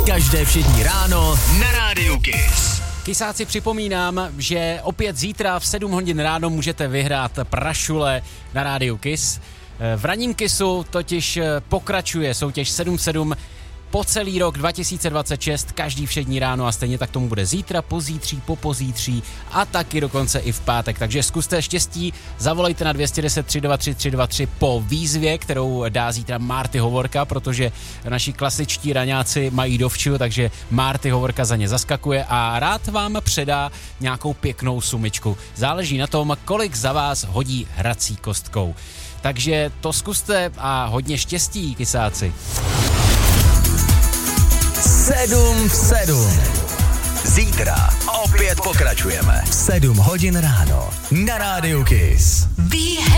Každé všední ráno na Rádiu Kiss. Kysáci, připomínám, že opět zítra v 7 hodin ráno můžete vyhrát prašule na Rádiu Kiss. V ranním Kissu totiž pokračuje soutěž 7-7 po celý rok 2026, každý všední ráno a stejně tak tomu bude zítra, pozítří, popozítří a taky dokonce i v pátek. Takže zkuste štěstí, zavolejte na 210 323 323 po výzvě, kterou dá zítra Marty Hovorka, protože naši klasičtí raňáci mají dovču, takže Marty Hovorka za ně zaskakuje a rád vám předá nějakou pěknou sumičku. Záleží na tom, kolik za vás hodí hrací kostkou. Takže to zkuste a hodně štěstí, kysáci. 7-7. Zítra opět pokračujeme. 7 hodin ráno na Rádiu Kiss.